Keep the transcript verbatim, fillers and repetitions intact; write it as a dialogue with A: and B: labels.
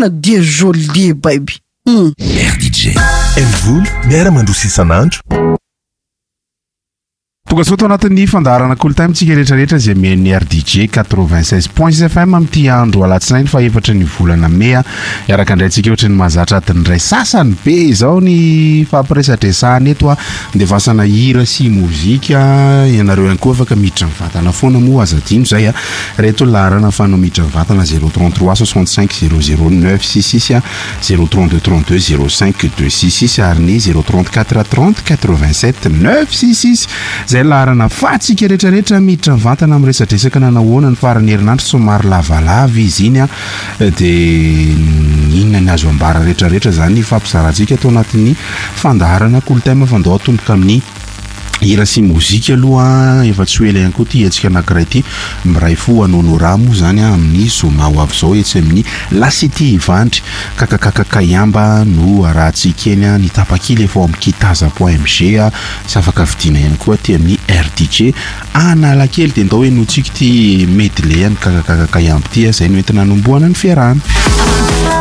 A: tena dia jolie baby. Mm.
B: R D J Elvoul miara-mandroso isan'andro.
C: Tokasoto anatin'ny fandarana kolotaimintsika rehetrarehetra izay mihain'ny R D J quatre-vingt-seize point six F M amin'ity andro alatsinainy fa efatra ny volana mea iaraka andrayntsika ohatra ny mahazatra atin'ny ray sasany be izao ny fampiresadresahana eto a ndevasana hira sy mozika ianareo ihany koa afaka miditra mivatana foana moa aza dino zay a reto larana fanao miditra mivatana zéro trente-trois soixante-cinq zéro zéro neuf six six a zéro trente-deux trente-deux zéro cinq deux six six ary ny zéro trente-quatre trente quatre-vingt-sept neuf six six zay larana fatsika rehetrarehetra miditra mivantana amin'ny resadresaka nanahoana ny farany herinandro somary lavalava izy iny a dia inona ny azo ambara rehetrarehetra zany fampizarantsika atao anatin'ny fandaharana kolotaima fandao atomboka amin'ny hira sy mozika aloha efa tsy hoela ihany koa ty etsika anankiray ty miray fo anono ramo zany amin'ny zoma ho avy zao etsy amin'ny lasity ivandry kakakakakayamba no arahantsika eny ny tapakily efa amin'ny kitaza point M G a sy afaka vidiana ihany koa ty amin'ny R D J Analakely dia ndao hoe notsika ty medley any kakakakayamba ty zay no entina hanombohana ny fiarahana.